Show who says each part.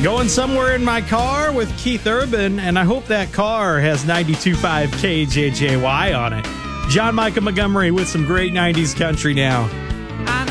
Speaker 1: Going somewhere in my car with Keith Urban, and I hope that car has 92.5 KJJY on it. John Michael Montgomery with some great 90s country now.